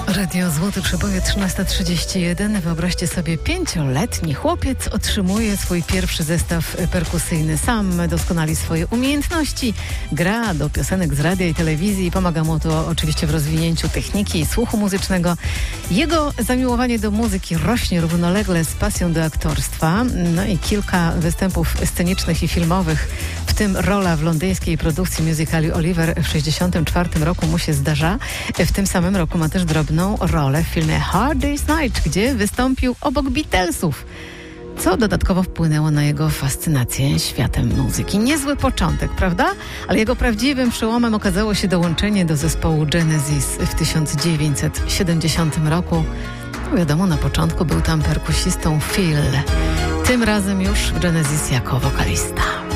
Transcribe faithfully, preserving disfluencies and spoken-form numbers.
Radio Złoty Przeboje trzynasta trzydzieści jeden. Wyobraźcie sobie, pięcioletni chłopiec otrzymuje swój pierwszy zestaw perkusyjny. Sam doskonali swoje umiejętności. Gra do piosenek z radia i telewizji. Pomaga mu to oczywiście w rozwinięciu techniki i słuchu muzycznego. Jego zamiłowanie do muzyki rośnie równolegle z pasją do aktorstwa. No i kilka występów scenicznych i filmowych, w tym rola w londyńskiej produkcji musicali Oliver w tysiąc dziewięćset sześćdziesiątym czwartym roku mu się zdarza. W tym samym roku ma też drobną rolę w filmie Hard Day's Night, gdzie wystąpił obok Beatlesów, co dodatkowo wpłynęło na jego fascynację światem muzyki. Niezły początek, prawda? Ale jego prawdziwym przełomem okazało się dołączenie do zespołu Genesis w tysiąc dziewięćset siedemdziesiątym roku. No wiadomo, na początku był tam perkusistą Phil. Tym razem już w Genesis jako wokalista.